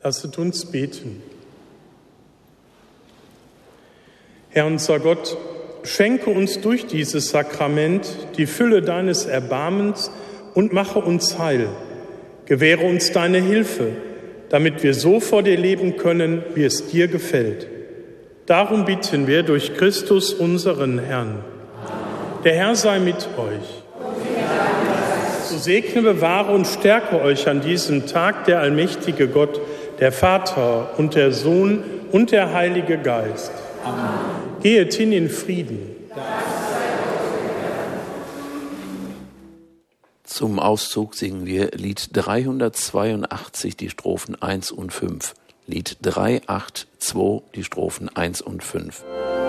Lasset uns beten. Herr unser Gott, schenke uns durch dieses Sakrament die Fülle deines Erbarmens und mache uns heil. Gewähre uns deine Hilfe, damit wir so vor dir leben können, wie es dir gefällt. Darum bitten wir durch Christus unseren Herrn. Der Herr sei mit euch. So segne, bewahre und stärke euch an diesem Tag der allmächtige Gott, der Vater und der Sohn und der Heilige Geist. Amen. Gehet hin in Frieden. Zum Auszug singen wir Lied 382, die Strophen 1 und 5. Lied 382, die Strophen 1 und 5.